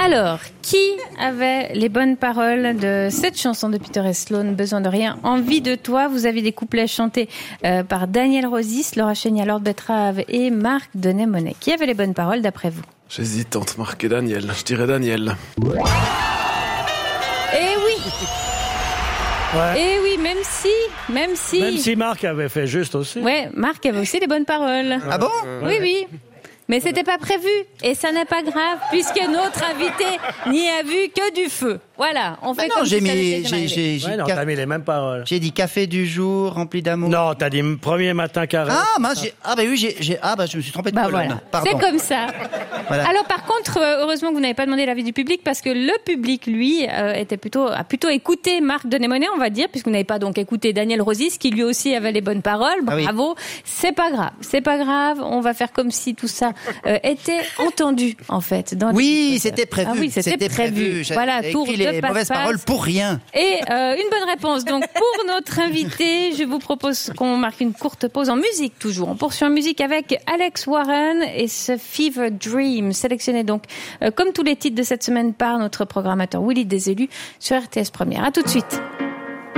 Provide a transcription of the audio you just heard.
Alors, qui avait les bonnes paroles de cette chanson de Peter et Sloan, Besoin de rien, envie de toi? Vous avez des couplets chantés par Daniel Rosis, Laura Chénier, Lord Betrave et Marc Denet-Monet. Qui avait les bonnes paroles d'après vous? J'hésite entre Marc et Daniel. Je dirais Daniel. Eh oui. Ouais. Eh oui, même si Marc avait fait juste aussi. Ouais, Marc avait aussi les bonnes paroles. Ah bon? Oui. Mais c'était pas prévu. Et ça n'est pas grave, puisque notre invité n'y a vu que du feu. Voilà, on fait comme si ça n'était jamais arrivé. Ouais, non, t'as mis les mêmes paroles. J'ai dit café du jour rempli d'amour. Non, t'as dit premier matin carré. Ah, mince, je me suis trompé de colonne. Voilà. Pardon. C'est comme ça. Voilà. Alors par contre, heureusement que vous n'avez pas demandé l'avis du public, parce que le public, lui, a plutôt écouté Marc Denet-Monet, on va dire, puisque vous n'avez pas donc écouté Daniel Rosis, qui lui aussi avait les bonnes paroles. Bravo. Oui. C'est pas grave. On va faire comme si tout ça était entendu, en fait. Oui, c'était prévu. Ah oui, c'était prévu. Voilà, tour de les mauvaises paroles pour rien. Et une bonne réponse. Donc pour notre invité, je vous propose qu'on marque une courte pause en musique toujours. On poursuit en musique avec Alex Warren et ce Fever Dream, sélectionné donc comme tous les titres de cette semaine par notre programmateur Willy Desélus sur RTS Première. À tout de suite.